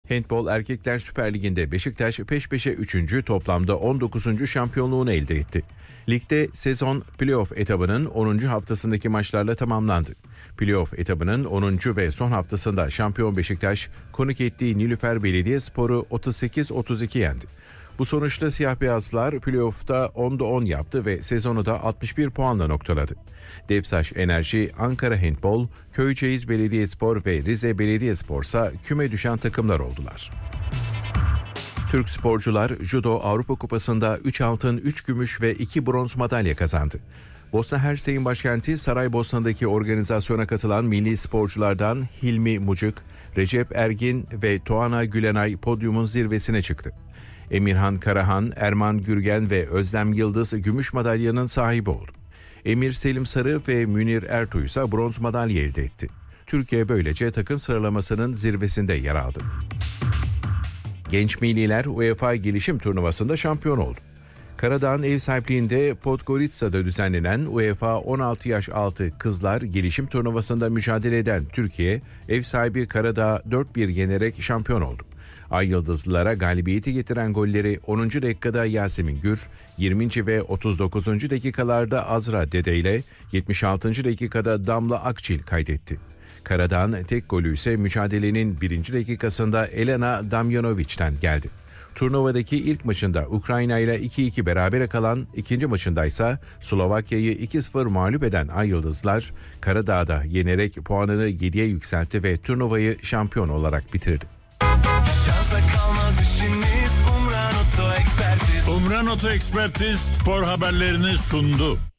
Handbol Erkekler Süper Ligi'nde Beşiktaş peş peşe 3. toplamda 19. şampiyonluğunu elde etti. Ligde sezon playoff etabının 10. haftasındaki maçlarla tamamlandı. Playoff etabının 10. ve son haftasında şampiyon Beşiktaş konuk ettiği Nilüfer Belediyespor'u 38-32 yendi. Bu sonuçla siyah beyazlar playoff'ta 10'da 10 yaptı ve sezonu da 61 puanla noktaladı. Depsaş Enerji, Ankara Handbol, Köyceğiz Belediyespor ve Rize Belediyespor ise küme düşen takımlar oldular. Türk sporcular Judo Avrupa Kupası'nda 3 altın, 3 gümüş ve 2 bronz madalya kazandı. Bosna Hersek'in başkenti Saraybosna'daki organizasyona katılan milli sporculardan Hilmi Mucuk, Recep Ergin ve Tuana Gülenay podyumun zirvesine çıktı. Emirhan Karahan, Erman Gürgen ve Özlem Yıldız gümüş madalyanın sahibi oldu. Emir Selim Sarı ve Münir Ertuğ ise bronz madalya elde etti. Türkiye böylece takım sıralamasının zirvesinde yer aldı. Genç milliler UEFA Gelişim Turnuvası'nda şampiyon oldu. Karadağ'ın ev sahipliğinde Podgorica'da düzenlenen UEFA 16 yaş altı kızlar gelişim turnuvasında mücadele eden Türkiye, ev sahibi Karadağ'ı 4-1 yenerek şampiyon oldu. Ay Yıldızlılara galibiyeti getiren golleri 10. dakikada Yasemin Gür, 20. ve 39. dakikalarda Azra Dede ile 76. dakikada Damla Akçil kaydetti. Karadağ'ın tek golü ise mücadelenin 1. dakikasında Elena Damjanovic'ten geldi. Turnuvadaki ilk maçında Ukrayna ile 2-2 berabere kalan, ikinci maçında ise Slovakya'yı 2-0 mağlup eden Ay Yıldızlar, Karadağ'da yenerek puanını 7'ye yükseltti ve turnuvayı şampiyon olarak bitirdi. Umran Oto Ekspertiz spor haberlerini sundu.